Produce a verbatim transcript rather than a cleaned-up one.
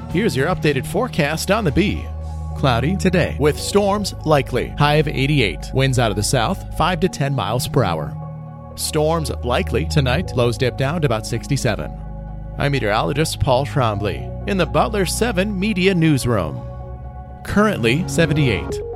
Here's your updated forecast on the Bee. Cloudy today with storms likely. High of eighty-eight. Winds out of the south, five to ten miles per hour. Storms likely tonight. Lows dip down to about sixty-seven. I'm meteorologist Paul Trombley in the Butler seven Media Newsroom. Currently seventy-eight.